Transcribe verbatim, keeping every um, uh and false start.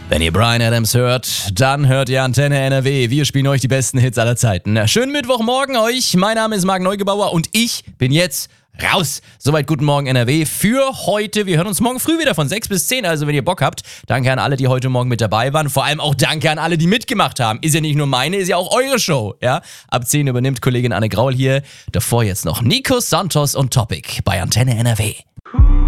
Wenn ihr Bryan Adams hört, dann hört ihr Antenne N R W. Wir spielen euch die besten Hits aller Zeiten. Schönen Mittwochmorgen euch. Mein Name ist Marc Neugebauer und ich bin jetzt raus. Soweit guten Morgen N R W für heute. Wir hören uns morgen früh wieder von sechs bis zehn, also wenn ihr Bock habt. Danke an alle, die heute Morgen mit dabei waren. Vor allem auch danke an alle, die mitgemacht haben. Ist ja nicht nur meine, ist ja auch eure Show. Ja? Ab zehn übernimmt Kollegin Anne Graul hier. Davor jetzt noch Nico Santos und Topic bei Antenne N R W.